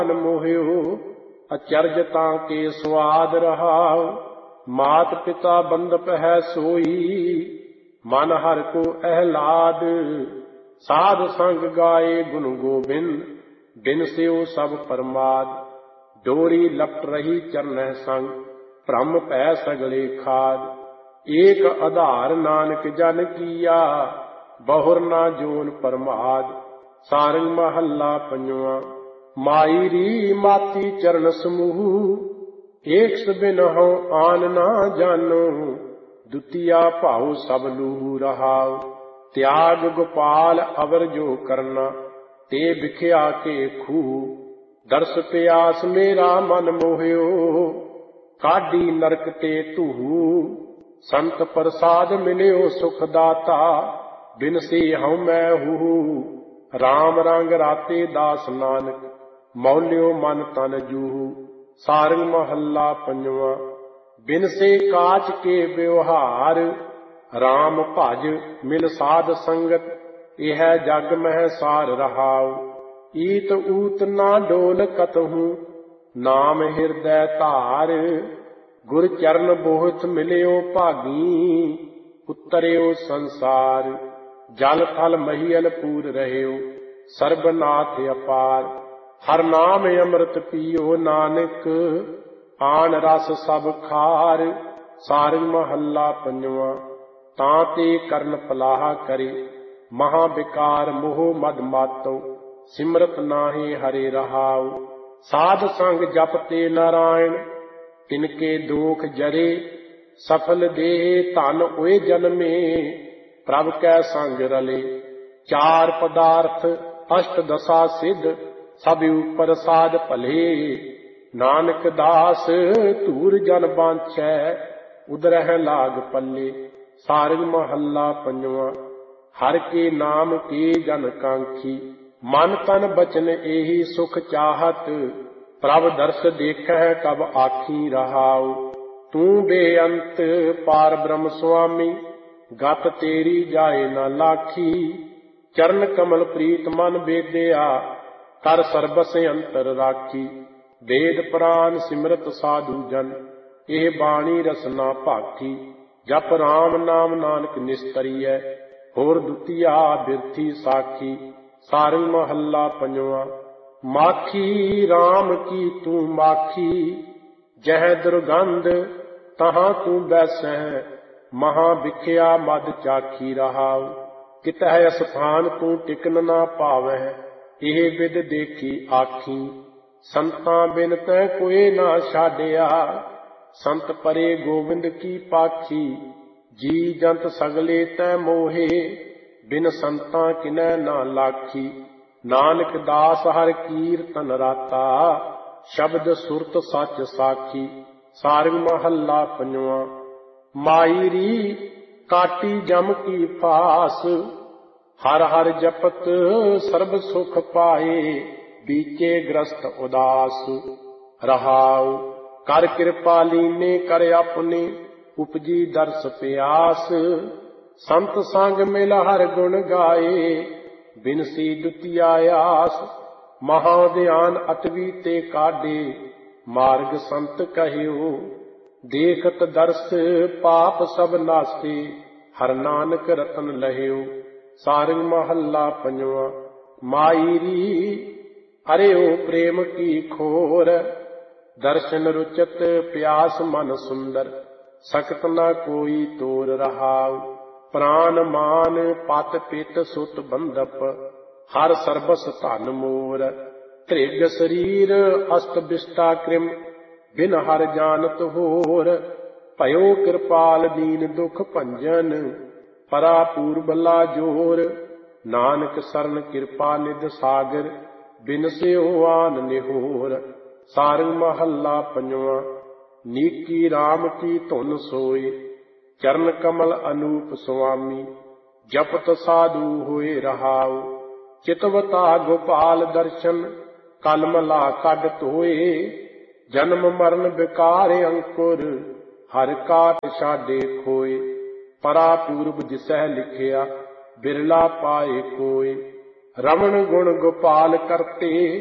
मोहियो अचरज ताके स्वाद रहाओ। मात पिता बंदप है सोई मन हर को अहलाद। साध संग गाए गुण गोबिंद बिन सेओ सब परमाद। डोरी लपट रही चरण संग भ्रम पै सगले खाद। एक आधार नानक जन किया बहुर ना जोन परमाद। सारंग महला पंजवा। माई री माती चरण समूह एक बिन हो आन ना जानो। दुतिया भाव सब लूह रहाओ। त्याग गोपाल अवर जो करना ते बिख्या के खूह। दर्श प्यास मेरा मन मोहियो काडी नरक ते तूहू। संत प्रसाद मिलियो सुख दाता बिन से हूँ मैं हूँ। राम रंग राते दास नानक मौल्यो मन तन जूहू। सारंग महला पंजवा। बिन से काच के व्यवहार राम भज मिल साध संगत। यह जग मह सार रहाओ। ईत ऊत ना डोल कतहूँ नाम हृदय धार। गुर चरण बोहत मिलियो भागी उतरियो संसार। जल थल महियल पूर रहियो सर्बनाथ अपार। हर नाम अमृत पियो नानक आन रस सब खार। सारंग महला पंजवा। ताते करन पलाह करे महा विकार मोह मद मातो। सिमरत नाहि हरे रहाओ। साध संग जपते नारायण तिनके दोख जरे। सफल देह धन ओए जन्मे प्रभ कै संग रले। चार पदार्थ अष्ट दशा सिद्ध सब ऊपर साध भले। नानक दास धूर जन बांछै उदरह लाग पल्ले। सारंग महला पंजवा। हर के नाम के जन कांखी मन तन बचन एही सुख चाहत। प्रभ दर्श देखै कब आखी रहाओ। तू बेअंत पार ब्रह्म स्वामी गत तेरी जाए न लाखी। चरण कमल प्रीत मन बेदया कर सरबस अंतर राखी। वेद पुराण सिमरत साधु जन एह बाणी रसना भाखी। जप राम नाम नानक निस्तरीय होर दुतिया बिरथी साखी। सारंग महला पंजवा। माखी राम की तू माखी जह दुर्गंध तहाँ तू बैसै। महा बिख्या मद चाखी रहाओ। कितह स्थान तू टिकन ना पावै एह विद देखी आखी। संतां बिन तै कोई ना छाडिया संत परे गोविंद की पाखी। जी जंत सगले तै मोहे बिन संतां किनै ना लाखी। नानक दास हर कीरतन राता शब्द सुरत सच साखी। सारंग महला पंजवा। माई री काटी जम की फास हर हर जपत सर्ब सुख पाए। बीचे ग्रस्त उदास रहाओ। कर कृपा लीने कर अपने उपजी दर्श प्यास। संत संग मिल हर गुण गाए बिनसी दुतिया आस। महाध्यान अटवी ते काढे मार्ग संत कहियो। देखत दर्श पाप सब नासे हर नानक रतन लहियो। सारंग महला पंजवा। माई री अरे ओ प्रेम की खोर दर्शन रुचत प्यास मन सुंदर। सकत न कोई तोर रहाओ। प्राण मान पत पित सुत बंधप हर सर्बस धन मोर। त्रिग शरीर अस्त विष्टा कृम बिन हर जानत होर। भयो कृपाल दीन दुख भंजन परा पूर्बला जोर। नानक सरन कृपा निध सागर बिन सेओ आन निहोर। सारंग महला पंजवा। नीकी राम की धुन सोए चरण कमल अनूप स्वामी। जपत साधु होए रहाओ। चितवता गोपाल दर्शन कलमला कड धोए। जन्म मरण विकार अंकुर हर काट छाडे खोए। परा पूर्व जिसह लिखिया बिरला पाए कोय। रमण गुण गोपाल करते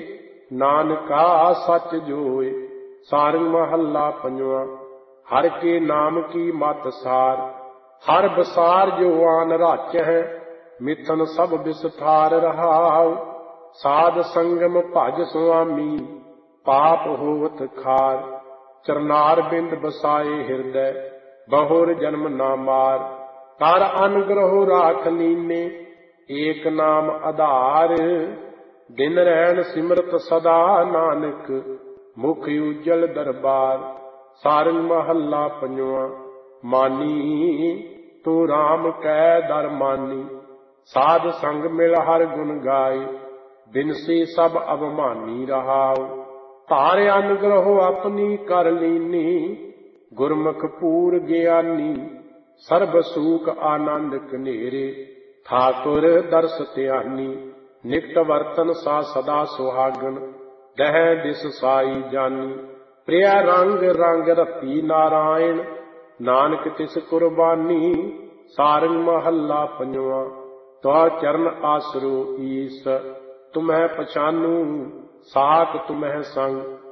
ਨਾਨਕਾ ਸੱਚ ਜੋਏ। ਸਾਰੰਗ ਮਹੱਲਾ ਪੰਜਵਾਂ। ਹਰ ਕੇ ਨਾਮ ਕੀ ਮਤ ਸਾਰ, ਹਰ ਬਸਾਰ ਜੋ ਆਨ ਰਾਚ ਹੈ। ਮਿਥਨ ਸਭ ਵਿਸਥਾਰ ਰਹਾਉ, ਸਾਧ ਸੰਗਮ ਭਜ ਸੁਆਮੀ। ਪਾਪ ਹੋਵਤ ਖਾਰ, ਚਰਨਾਰ ਬਿੰਦ ਬਸਾਏ ਹਿਰਦੈ। ਬਹੁਰ ਜਨਮ ਨਾ ਮਾਰ, ਕਰ ਅਨਗ੍ਰਹੁ ਰਾਖ ਲੀਨੇ। ਏਕ ਨਾਮ ਆਧਾਰ, ਦਿਨ ਰੈਣ ਸਿਮਰਤ ਸਦਾ। ਨਾਨਕ ਮੁਖ ਉਜਲ ਦਰਬਾਰ। ਸਾਰੰਗ ਮਹੱਲਾ ਪੰਜਵਾਂ। ਮਾਨੀ ਤੂੰ ਰਾਮ ਕੈ ਦਰ ਮਾਨੀ, ਸਾਧ ਸੰਗ ਮਿਲ ਹਰ ਗੁਣ ਗਾਏ। ਬਿਨਸੀ ਸਭ ਅਭਮਾਨੀ ਰਹਾਉ, ਧਾਰ ਅਨਗ੍ਰਹੁ ਆਪਣੀ ਕਰ ਲੀਨੀ। ਗੁਰਮੁਖ ਪੂਰ ਗਿਆਨੀ, ਸਰਬ ਸੂਖ ਆਨੰਦ ਕਨੇਰੇ। ਠਾਕੁਰ ਦਰਸ ਧਿਆਨੀ, ਨਿਕਟ ਵਰਤਨ ਸਾ ਸਦਾ ਸੁਹਾਗਨ। ਦਹਿ ਦਿਸ ਸਾਈ ਜਾਨੀ, ਪ੍ਰਿਆ ਰੰਗ ਰੰਗ ਰਤੀ ਨਾਰਾਇਣ। ਨਾਨਕ ਤਿਸ ਕੁਰਬਾਨੀ। ਸਾਰੰਗ ਮਹੱਲਾ ਪੰਜਵਾਂ। ਤੁਹਾ ਚਰਨ ਆਸਰੋ ਈਸ, ਤੁਮਹਿ ਪਛਾਨੂ। ਸਾਖ ਤੁਮਹਿ ਸੰਗ,